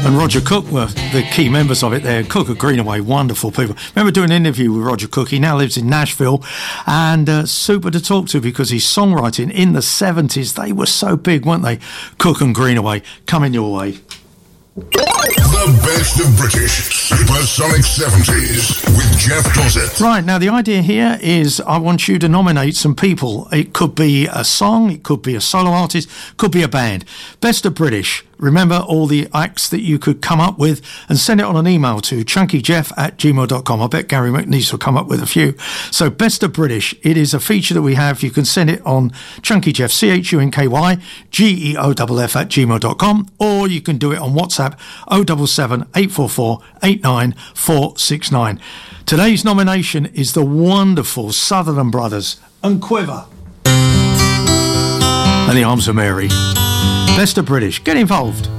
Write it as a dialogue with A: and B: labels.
A: and Roger Cook were the key members of it there. Cook of Greenaway, wonderful people. Remember doing an interview with Roger Cook. He now lives in Nashville, and super to talk to because his songwriting in the 70s, they were so big, weren't they? Cook and Greenaway, coming your way.
B: The best of British Supersonic 70s with Jeff Dossett.
A: Right, now the idea here is I want you to nominate some people. It could be a song, it could be a solo artist, could be a band. Best of British. Remember all the acts that you could come up with and send it on an email to chunkyjeff@gmail.com. I bet Gary McNeese will come up with a few. So Best of British, it is a feature that we have. You can send it on chunkyjeff, CHUNKYGEOFF@gmail.com, or you can do it on WhatsApp 077 844 89469. Today's nomination is the wonderful Sutherland Brothers and Quiver and the Arms of Mary. Best of British. Get involved.